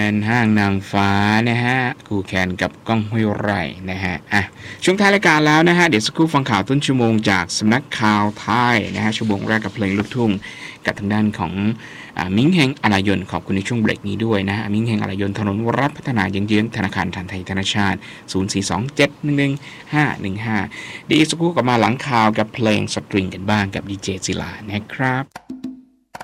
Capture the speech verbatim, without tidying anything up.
นห้างนางฟ้านะฮะคู่แข่งกับก้องห้วยไร่นะฮะอ่ะช่วงท้ายรายการแล้วนะฮะเดี๋ยวสักครู่ฟังข่าวต้นชั่วโมงจากสำนักข่าวไทยนะฮะชั่วโมงแรกกับเพลงลูกทุ่งกับทางด้านของมิ้งแห่งอารายนขอบคุณในช่วงเบรกนี้ด้วยนะฮะมิ้งแห่งอารายนถนนวรัฐพัฒนาเยื้องๆธนาคารไทยธนชาติศูนย์ สี่ สอง เจ็ด หนึ่ง หนึ่ง ห้า หนึ่ง ห้าเดี๋ยวสักครู่กลับมาหลังข่าวกับเพลงสตริงกันบ้างกับดีเจศิลานะครับ